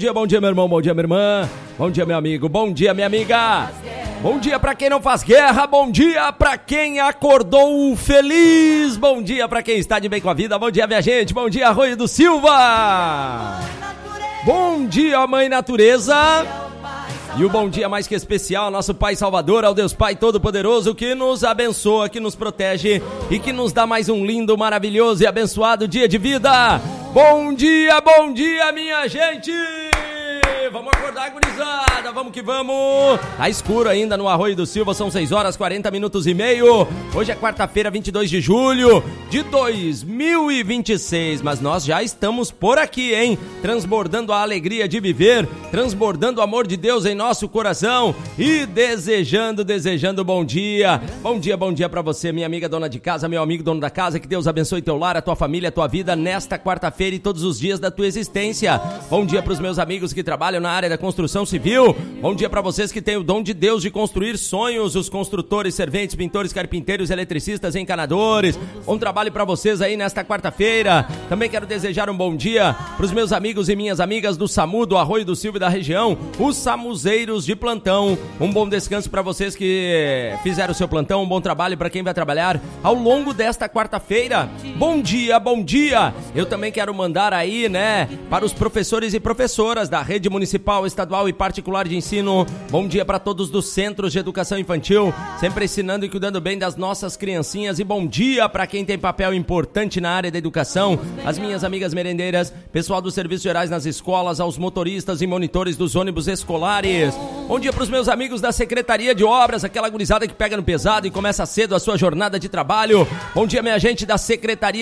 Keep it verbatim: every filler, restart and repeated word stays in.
dia, bom dia, meu irmão, bom dia, minha irmã, bom dia, meu amigo, bom dia, minha amiga. Bom dia pra quem não faz guerra, bom dia pra quem acordou feliz, bom dia pra quem está de bem com a vida, bom dia, minha gente, bom dia, Arroio do Silva. Bom dia, Mãe Natureza. E o bom dia mais que especial, nosso Pai Salvador, ao Deus Pai Todo-Poderoso, que nos abençoa, que nos protege e que nos dá mais um lindo, maravilhoso e abençoado dia de vida. Bom dia, bom dia, minha gente! Vamos acordar, gurizada, vamos que vamos. Tá escuro ainda no Arroio do Silva, são seis horas, quarenta minutos e meio. Hoje é quarta-feira, vinte e dois de julho de dois mil e vinte e seis. Mas nós já estamos por aqui, hein? Transbordando a alegria de viver, transbordando o amor de Deus em nosso coração e desejando, desejando bom dia. Bom dia, bom dia pra você, minha amiga dona de casa, meu amigo dono da casa. Que Deus abençoe teu lar, a tua família, a tua vida nesta quarta-feira e todos os dias da tua existência. Bom dia pros meus amigos que trabalham na área da construção civil. Bom dia para vocês que têm o dom de Deus de construir sonhos, os construtores, serventes, pintores, carpinteiros, eletricistas, encanadores. Bom trabalho para vocês aí nesta quarta-feira. Também quero desejar um bom dia para os meus amigos e minhas amigas do SAMU, do Arroio do Silva e da região, os samuzeiros de plantão. Um bom descanso para vocês que fizeram o seu plantão, um bom trabalho para quem vai trabalhar ao longo desta quarta-feira. Bom dia, bom dia. Eu também quero mandar aí, né, para os professores e professoras da rede municipal municipal, estadual e particular de ensino. Bom dia para todos dos centros de educação infantil, sempre ensinando e cuidando bem das nossas criancinhas. E bom dia para quem tem papel importante na área da educação, as minhas amigas merendeiras, pessoal dos serviços gerais nas escolas, aos motoristas e monitores dos ônibus escolares. Bom dia para os meus amigos da Secretaria de Obras, aquela gurizada que pega no pesado e começa cedo a sua jornada de trabalho. Bom dia, minha gente da Secretaria